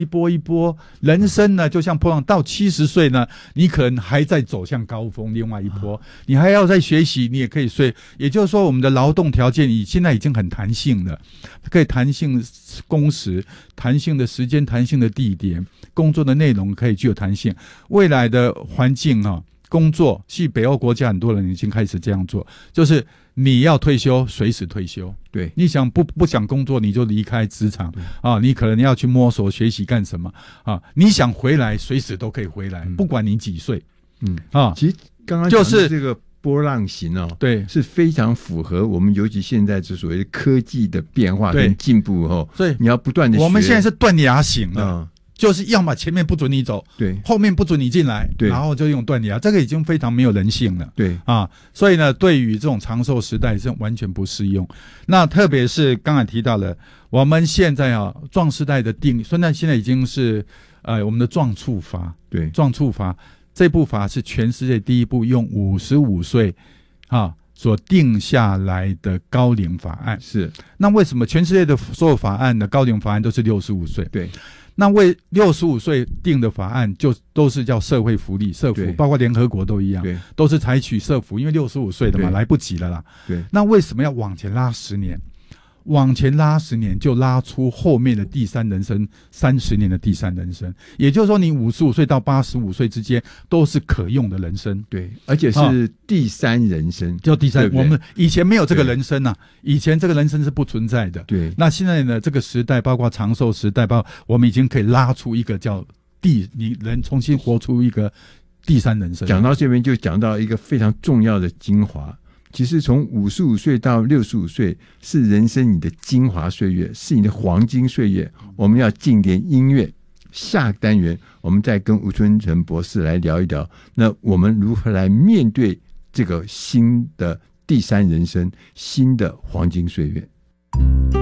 一波一波，人生呢就像波浪，到70岁呢，你可能还在走向高峰，另外一波，你还要再学习，你也可以睡。也就是说，我们的劳动条件现在已经很弹性了，可以弹性工时、弹性的时间、弹性的地点，工作的内容可以具有弹性。未来的环境啊，工作，其实北欧国家很多人已经开始这样做，就是你要退休，随时退休。 对， 你想不想工作，你就离开职场啊。你可能要去摸索学习干什么啊？你想回来，随时都可以回来，不管你几岁。 其实刚刚就是这个波浪形哦， 对， 是非常符合我们尤其现在这所谓的科技的变化跟进步哦。 所以你要不断的学， 我们现在是断崖型了。就是要么前面不准你走， 对， 后面不准你进来， 对， 然后就用断崖，这个已经非常没有人性了， 对啊，所以呢，对于这种长寿时代是完全不适用。那特别是刚才提到了，我们现在壮世代的定义，现在已经是我们的壮促法， 对， 壮促法这部法是全世界第一部用55岁所定下来的高龄法案。 是， 那为什么全世界的所有法案的高龄法案都是65岁？ 对。 那为65岁定的法案就都是叫社会福利社福，包括联合国都一样，都是采取社福，因为65岁的嘛，来不及了啦。 对， 那为什么要往前拉10年？往前拉10年，就拉出后面的第三人生，30年的第三人生。也就是说，你55岁到85岁之间都是可用的人生。 对，而且是第三人生， 就第三。我们以前没有这个人生啊，以前这个人生是不存在的。 对， 那现在呢，这个时代，包括长寿时代，包括我们已经可以拉出一个叫你人重新活出一个第三人生。 讲到这边，就讲到一个非常重要的精华。其实从55岁到65岁是人生你的精华岁月，是你的黄金岁月。我们要进点音乐，下个单元我们再跟吴春成博士来聊一聊，那我们如何来面对这个新的第三人生，新的黄金岁月。